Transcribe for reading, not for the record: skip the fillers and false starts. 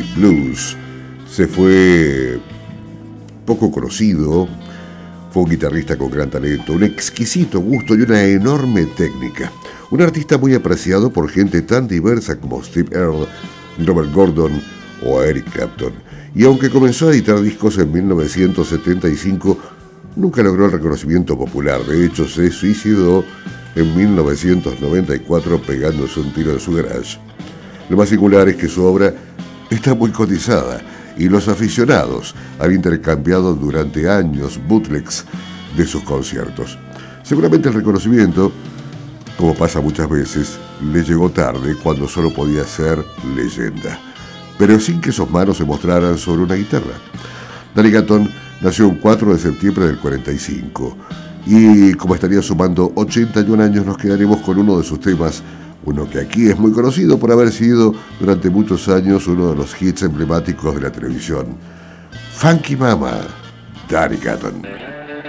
blues. Se fue poco conocido, fue un guitarrista con gran talento, un exquisito gusto y una enorme técnica. Un artista muy apreciado por gente tan diversa como Steve Earle, Robert Gordon o Eric Clapton. Y aunque comenzó a editar discos en 1975, nunca logró el reconocimiento popular. De hecho, se suicidó en 1994 pegándose un tiro en su garage. Lo más singular es que su obra está muy cotizada y los aficionados han intercambiado durante años bootlegs de sus conciertos. Seguramente el reconocimiento, como pasa muchas veces, le llegó tarde cuando solo podía ser leyenda, pero sin que sus manos se mostraran sobre una guitarra. Danny Gatton nació el 4 de septiembre del 45 y como estaría sumando 81 años nos quedaremos con uno de sus temas, uno que aquí es muy conocido por haber sido durante muchos años uno de los hits emblemáticos de la televisión. Funky Mama, Danny Gatton.